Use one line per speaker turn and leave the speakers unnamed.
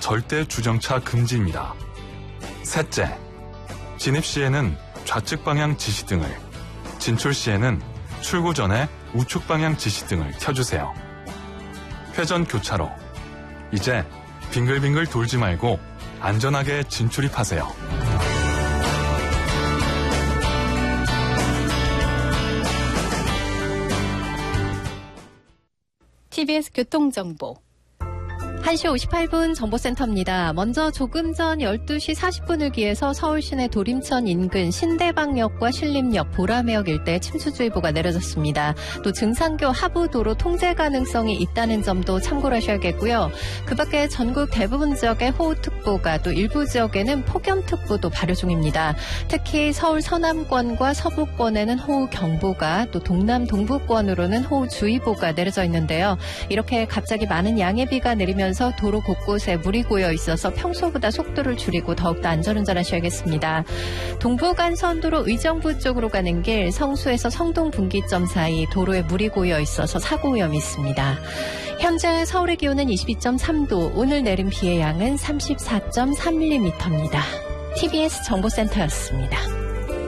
절대 주정차 금지입니다. 셋째, 진입 시에는 좌측 방향 지시등을, 진출 시에는 출구 전에 우측 방향 지시등을 켜주세요. 회전 교차로. 이제 빙글빙글 돌지 말고 안전하게 진출입하세요.
TBS 교통정보 1시 58분 정보센터입니다. 먼저 조금 전 12시 40분을 기해서 서울 시내 도림천 인근 신대방역과 신림역, 보라매역 일대에 침수주의보가 내려졌습니다. 또 증산교 하부도로 통제 가능성이 있다는 점도 참고를 하셔야겠고요. 그 밖에 전국 대부분 지역에 호우특보가, 또 일부 지역에는 폭염특보도 발효 중입니다. 특히 서울 서남권과 서부권에는 호우경보가, 또 동남 동부권으로는 호우주의보가 내려져 있는데요. 이렇게 갑자기 많은 양의 비가 내리면서 도로 곳곳에 물이 고여 있어서 평소보다 속도를 줄이고 더욱더 안전운전하셔야겠습니다. 동부간선도로 의정부 쪽으로 가는 길 성수에서 성동분기점 사이 도로에 물이 고여 있어서 사고 위험이 있습니다. 현재 서울의 기온은 22.3도, 오늘 내린 비의 양은 34.3mm입니다. TBS 정보센터였습니다.